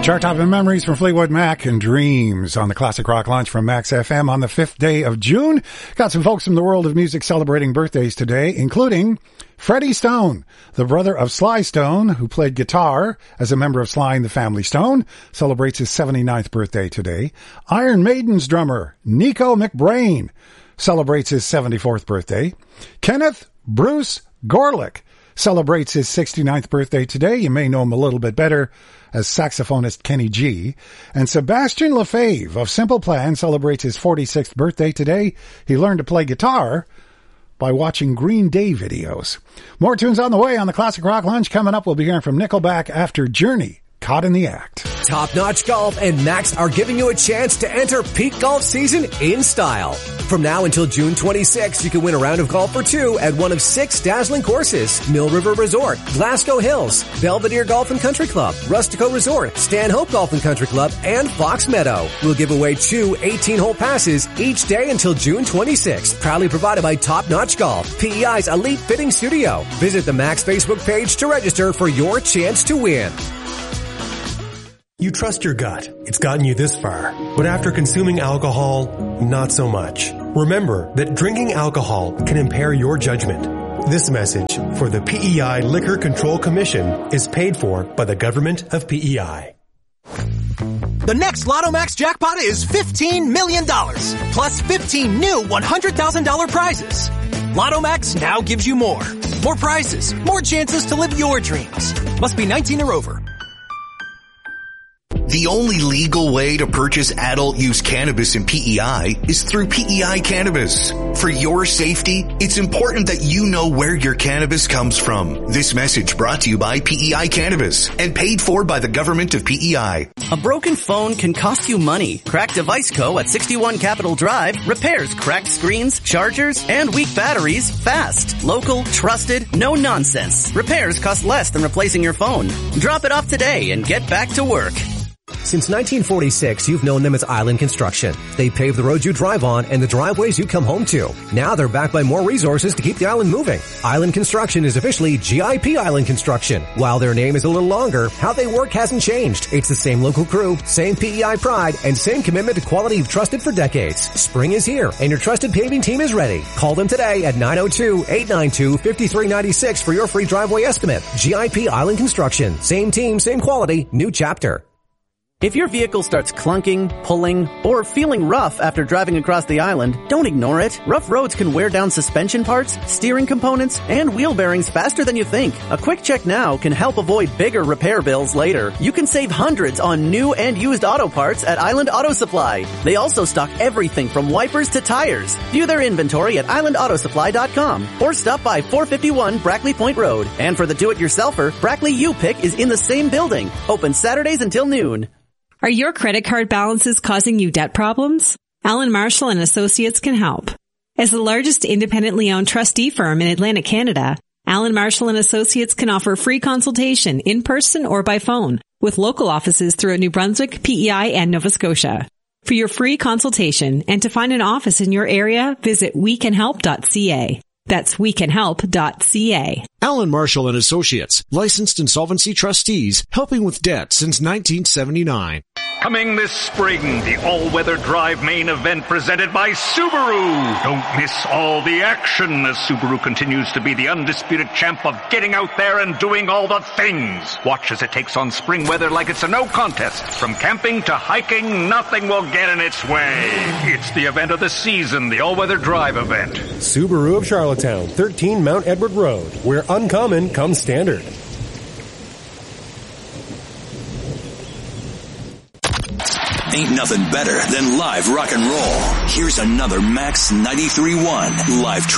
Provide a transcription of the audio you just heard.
Chart-topping memories from Fleetwood Mac and Dreams on the Classic Rock Lunch from Max FM on the 5th day of June. Got some folks from the world of music celebrating birthdays today, including Freddie Stone, the brother of Sly Stone, who played guitar as a member of Sly and the Family Stone, celebrates his 79th birthday today. Iron Maiden's drummer, Nico McBrain, celebrates his 74th birthday. Kenneth Bruce Gorlick celebrates his 69th birthday today. You may know him a little bit better as saxophonist Kenny G. And Sebastian LaFave of Simple Plan celebrates his 46th birthday today. He learned to play guitar by watching Green Day videos. More tunes on the way on the Classic Rock Lunch. Coming up, we'll be hearing from Nickelback after Journey, Caught in the Act. Top Notch Golf and Max are giving you a chance to enter peak golf season in style. From now until June 26th, you can win a round of golf for two at one of 6 dazzling courses: Mill River Resort, Glasgow Hills, Belvedere Golf and Country Club, Rustico Resort, Stanhope Golf and Country Club, and Fox Meadow. We'll give away 2 18-hole passes each day until June 26th. Proudly provided by Top Notch Golf, PEI's elite fitting studio. Visit the Max Facebook page to register for your chance to win. You trust your gut. It's gotten you this far. But after consuming alcohol, not so much. Remember that drinking alcohol can impair your judgment. This message for the PEI Liquor Control Commission is paid for by the government of PEI. The next Lotto Max jackpot is $15 million, plus 15 new $100,000 prizes. Lotto Max now gives you more. More prizes, more chances to live your dreams. Must be 19 or over. The only legal way to purchase adult-use cannabis in PEI is through PEI Cannabis. For your safety, it's important that you know where your cannabis comes from. This message brought to you by PEI Cannabis and paid for by the government of PEI. A broken phone can cost you money. Cracked Device Co. at 61 Capitol Drive repairs cracked screens, chargers, and weak batteries fast. Local, trusted, no nonsense. Repairs cost less than replacing your phone. Drop it off today and get back to work. Since 1946, you've known them as Island Construction. They pave the roads you drive on and the driveways you come home to. Now they're backed by more resources to keep the island moving. Island Construction is officially GIP Island Construction. While their name is a little longer, how they work hasn't changed. It's the same local crew, same PEI pride, and same commitment to quality you've trusted for decades. Spring is here, and your trusted paving team is ready. Call them today at 902-892-5396 for your free driveway estimate. GIP Island Construction. Same team, same quality, new chapter. If your vehicle starts clunking, pulling, or feeling rough after driving across the island, don't ignore it. Rough roads can wear down suspension parts, steering components, and wheel bearings faster than you think. A quick check now can help avoid bigger repair bills later. You can save hundreds on new and used auto parts at Island Auto Supply. They also stock everything from wipers to tires. View their inventory at islandautosupply.com or stop by 451 Brackley Point Road. And for the do-it-yourselfer, Brackley U-Pick is in the same building. Open Saturdays until noon. Are your credit card balances causing you debt problems? Allen Marshall and Associates can help. As the largest independently owned trustee firm in Atlantic Canada, Allen Marshall and Associates can offer free consultation in person or by phone with local offices throughout New Brunswick, PEI, and Nova Scotia. For your free consultation and to find an office in your area, visit wecanhelp.ca. That's wecanhelp.ca. Allen Marshall and Associates, licensed insolvency trustees, helping with debt since 1979. Coming this spring, the all-weather drive main event presented by Subaru. Don't miss all the action as Subaru continues to be the undisputed champ of getting out there and doing all the things. Watch as it takes on spring weather like it's a no contest. From camping to hiking, nothing will get in its way. It's the event of the season, the all-weather drive event. Subaru of Charlottetown, 13 Mount Edward Road, where uncommon comes standard. Ain't nothing better than live rock and roll. Here's another Max 93.1 live